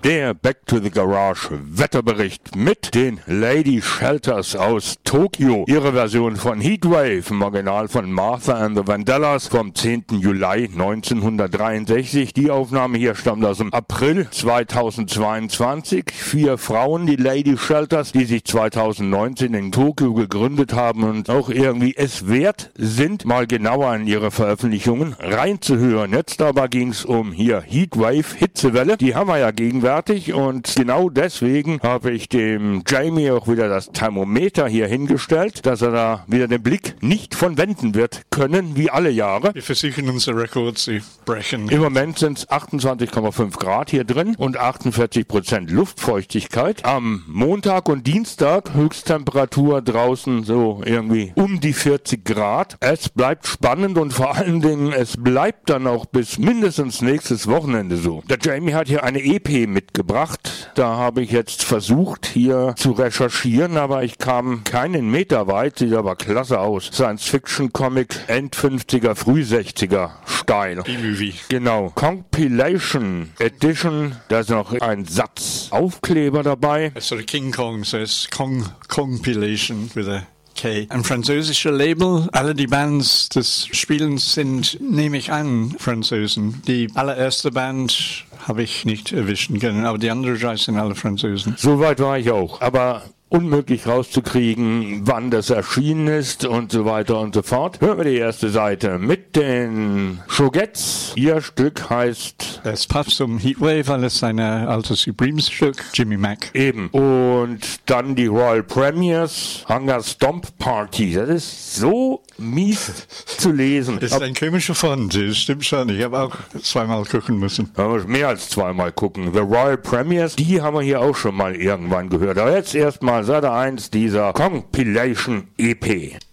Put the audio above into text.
der Back to the Garage Wetterbericht mit den Lady Shelters aus Tokio. Ihre Version von Heatwave, im Original von Martha and the Vandellas vom 10. Juli 1963. Die Aufnahme hier stammt aus dem April 2022. 4 Frauen, die Lady Shelters, die sich 2019 in Tokio gegründet haben und auch irgendwie es wert sind, mal genauer in ihre Veröffentlichungen reinzuhören. Jetzt aber ging es um hier Heatwave, Hitzewelle. Die haben wir ja gegenwärtig und genau deswegen habe ich dem Jamie auch wieder das Thermometer hier hingestellt, dass er da wieder den Blick nicht von wenden wird können, wie alle Jahre. Wir versuchen unser Rekord zu brechen. Im Moment sind es 28,5 Grad hier drin und 48% Luftfeuchtigkeit. Am Montag und Dienstag Höchsttemperatur draußen so irgendwie um die 40 Grad. Es bleibt spannend und vor allen Dingen, es bleibt dann auch bis mindestens nächstes Wochenende so. Der Jamie hat hier eine EP mitgebracht. Da habe ich jetzt versucht, hier zu recherchieren, aber ich kam keinen Meter weit. Sieht aber klasse aus. Science-Fiction-Comic, End-50er, Früh-60er Style. B-Movie. Genau. Compilation Edition. Da ist noch ein Satz Aufkleber dabei. So King Kong says Compilation with a K. Ein französischer Label. Alle die Bands des Spielens sind, nehme ich an, Franzosen. Die allererste Band habe ich nicht erwischen können, aber die anderen 3 sind alle Franzosen. Soweit war ich auch. Aber unmöglich rauszukriegen, wann das erschienen ist und so weiter und so fort. Hören wir die erste Seite mit den Shogettes. Ihr Stück heißt... Es passt zum Heatwave, weil es ein altes Supremes-Stück, Jimmy Mack. Eben. Und dann die Royal Premiers, Hunger Stomp Party. Das ist so mies zu lesen. Das ist ein komischer Fund, das stimmt schon. Ich habe auch 2-mal gucken müssen. Mehr als 2-mal gucken. The Royal Premiers, die haben wir hier auch schon mal irgendwann gehört. Aber jetzt erstmal Seite 1 dieser Compilation EP.